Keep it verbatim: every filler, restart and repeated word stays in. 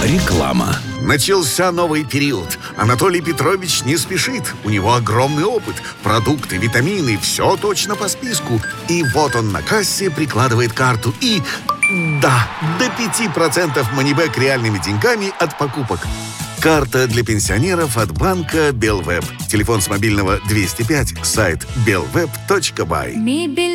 Реклама. Начался новый период. Анатолий Петрович не спешит. У него огромный опыт. Продукты, витамины, все точно по списку. И вот он на кассе прикладывает карту и... Да, до пяти процентов манибэк реальными деньгами от покупок. Карта для пенсионеров от банка Белвеб. Телефон с мобильного двести пять, сайт белвеб точка бай. Мебель